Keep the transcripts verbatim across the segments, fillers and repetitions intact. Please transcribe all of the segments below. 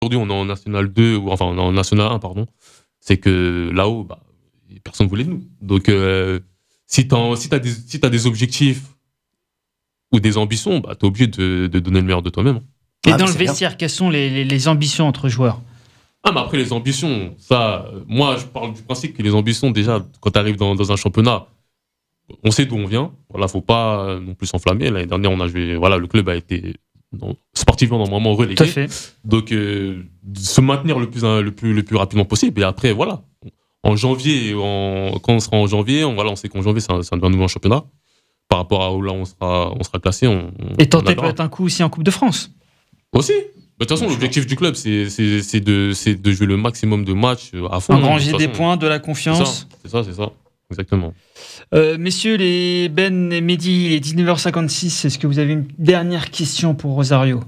aujourd'hui on est en National deux, ou enfin on est en National un, pardon, c'est que là-haut, bah, personne ne voulait de nous. Donc, euh, si tu si t'as des, si t'as des objectifs ou des ambitions, bah, tu es obligé de, de donner le meilleur de toi-même. Hein. Et ah, dans le vestiaire, bien. Quelles sont les, les, les ambitions entre joueurs? Ah, mais après, les ambitions, ça, moi, je parle du principe que les ambitions, déjà, quand tu arrives dans, dans un championnat, on sait d'où on vient. Voilà, faut pas non plus s'enflammer. L'année dernière, on a joué, voilà, le club a été non, sportivement normalement relégué. Tout à fait. Donc, euh, se maintenir le plus, le plus, le plus rapidement possible. Et après, voilà. En janvier, en, quand on sera en janvier, on, voilà, on sait qu'en janvier, c'est un, c'est un nouveau championnat. Par rapport à où là, on sera, on sera classé. On, Et tenter peut-être un coup aussi en Coupe de France. Aussi. De toute façon, l'objectif du club, c'est, c'est, c'est, de, c'est de jouer le maximum de matchs à fond. Engranger des points, de la confiance. C'est ça, c'est ça, c'est ça. Exactement. Euh, messieurs, les Ben et Mehdi, il est dix-neuf heures cinquante-six. Est-ce que vous avez une dernière question pour Rosario?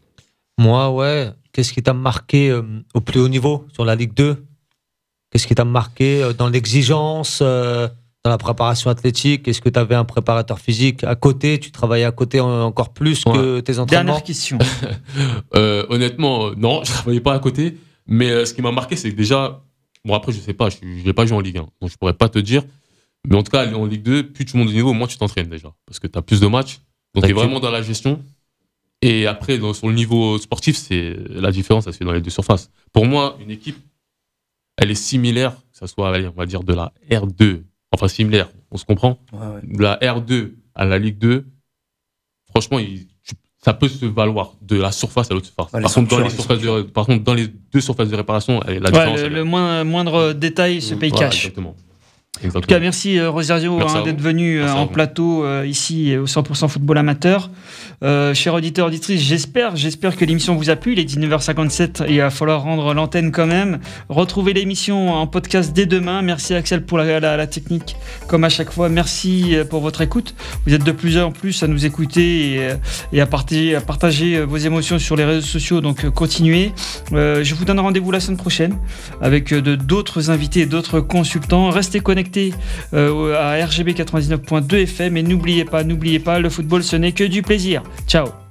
Moi, ouais. Qu'est-ce qui t'a marqué euh, au plus haut niveau sur la Ligue deux? Qu'est-ce qui t'a marqué euh, dans l'exigence, euh, dans la préparation athlétique? Est-ce que tu avais un préparateur physique à côté? Tu travaillais à côté encore plus ouais. que tes entraînements? Dernière question. euh, honnêtement, non, je travaillais pas à côté. Mais euh, ce qui m'a marqué, c'est que déjà, bon après, je sais pas, je n'ai pas joué en Ligue un, donc je pourrais pas te dire. Mais en tout cas, en Ligue deux, plus tu montes de niveau, moins tu t'entraînes déjà. Parce que tu as plus de matchs. Donc tu es vraiment dans la gestion. Et après, dans, sur le niveau sportif, c'est, la différence, ça se fait dans les deux surfaces. Pour moi, une équipe, elle est similaire, que ça soit, allez, on va dire, de la R deux. Enfin, similaire, on se comprend. Ouais, ouais. De la R deux à la Ligue deux, franchement, il, tu, ça peut se valoir de la surface à l'autre surface. Ouais, par, contre, dans les surfaces de, par contre, dans les deux surfaces de réparation, la ouais, différence... Le, le moins, moindre détail se paye voilà, cash. Exactement. Exactement. En tout cas, merci euh, Rosario merci hein, d'être venu euh, en plateau euh, ici au cent pour cent Football Amateur. Euh, chers auditeurs, auditrices, j'espère, j'espère que l'émission vous a plu. Il est dix-neuf heures cinquante-sept et il va falloir rendre l'antenne quand même. Retrouvez l'émission en podcast dès demain. Merci Axel pour la, la, la technique, comme à chaque fois. Merci pour votre écoute. Vous êtes de plus en plus à nous écouter et, et à, partager, à partager vos émotions sur les réseaux sociaux. Donc continuez. Euh, je vous donne rendez-vous la semaine prochaine avec de, d'autres invités et d'autres consultants. Restez connectés Euh, à R G B quatre-vingt-dix-neuf point deux F M et n'oubliez pas, n'oubliez pas, le football ce n'est que du plaisir. Ciao.